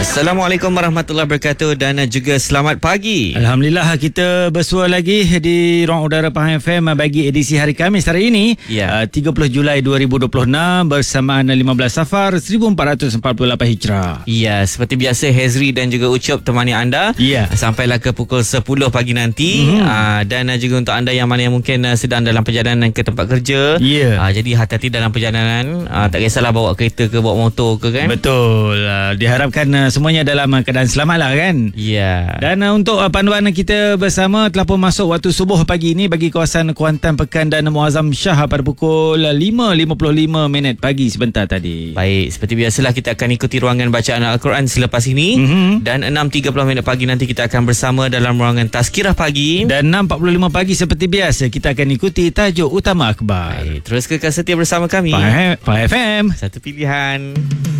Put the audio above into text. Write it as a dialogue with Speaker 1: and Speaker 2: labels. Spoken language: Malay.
Speaker 1: Assalamualaikum warahmatullahi wabarakatuh dan juga selamat pagi.
Speaker 2: Alhamdulillah kita bersua lagi di Ruang Udara Pahang FM bagi edisi hari Khamis hari ini, 30 Julai 2026 bersamaan 15 Safar 1448 Hijrah.
Speaker 1: Ya, seperti biasa Hezri dan juga Ucup temani anda sampailah ke pukul 10 pagi nanti. Dan juga untuk anda yang mana yang mungkin sedang dalam perjalanan ke tempat kerja, jadi hati-hati dalam perjalanan. Tak kisahlah bawa kereta ke bawa motor ke kan.
Speaker 2: Betul. Diharapkan semuanya dalam keadaan selamat lah kan. Dan untuk panduan kita bersama telah pun masuk waktu subuh pagi ini bagi kawasan Kuantan, Pekan dan Muazzam Shah pada pukul 5.55 pagi sebentar tadi.
Speaker 1: Baik, seperti biasalah kita akan ikuti ruangan bacaan Al-Quran selepas ini. Dan 6.30 pagi nanti kita akan bersama dalam ruangan Tazkirah Pagi.
Speaker 2: Dan 6.45 pagi seperti biasa kita akan ikuti tajuk utama akhbar.
Speaker 1: Baik, terus kekal setia bersama kami
Speaker 2: Pahang FM,
Speaker 1: satu pilihan.